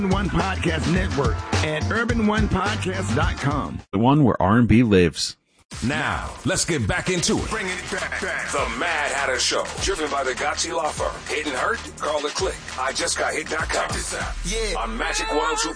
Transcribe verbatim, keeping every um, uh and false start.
One Podcast Network at urban one podcast dot com. The one where R and B lives. Now, let's get back into it. Bringing it back, back. The Mad Hatter Show. Driven by the Gotchi Law Firm. Hidden Hurt? Call the Click. I just got hit dot com. Yeah. On Magic one oh two